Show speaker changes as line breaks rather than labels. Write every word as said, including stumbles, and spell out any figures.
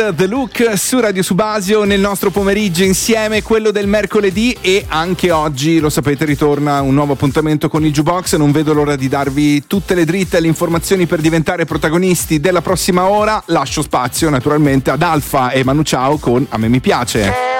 The Look su Radio Subasio nel nostro pomeriggio insieme, quello del mercoledì, e anche oggi, lo sapete, ritorna un nuovo appuntamento con il Jukebox. Non vedo l'ora di darvi tutte le dritte e le informazioni per diventare protagonisti della prossima ora. Lascio spazio naturalmente ad Alfa e Manu Chao con A me mi piace.